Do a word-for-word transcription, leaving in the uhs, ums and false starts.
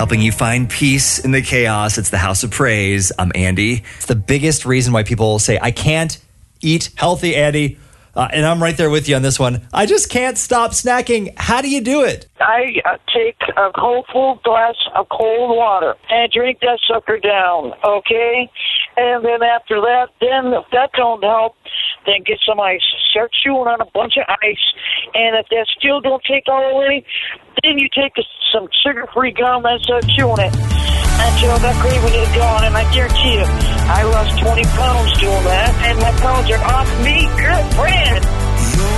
helping you find peace in the chaos. It's the House of Praise. I'm Andy. It's the biggest reason why people say, I can't eat healthy, Andy. Uh, and I'm right there with you on this one. I just can't stop snacking. How do you do it? I uh, take a cold full glass of cold water and drink that sucker down, okay? And then after that, then if that don't help, then get some ice. Start chewing on a bunch of ice. And if that still don't take all the way, then you take a, some sugar-free gum and start chewing it until that craving is gone. And I guarantee you, I lost twenty pounds doing that, and my pounds are off me, girlfriend.